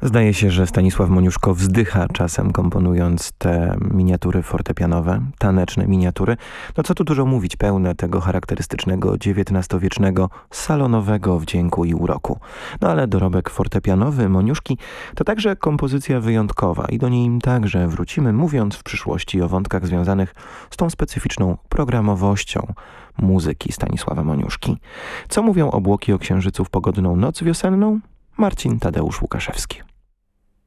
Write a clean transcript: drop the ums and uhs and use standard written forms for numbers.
Zdaje się, że Stanisław Moniuszko wzdycha czasem, komponując te miniatury fortepianowe, taneczne miniatury. No co tu dużo mówić, pełne tego charakterystycznego XIX-wiecznego, salonowego wdzięku i uroku. No ale dorobek fortepianowy Moniuszki to także kompozycja wyjątkowa i do niej także wrócimy, mówiąc w przyszłości o wątkach związanych z tą specyficzną programowością muzyki Stanisława Moniuszki. Co mówią obłoki o księżycu w pogodną noc wiosenną? Marcin Tadeusz Łukaszewski.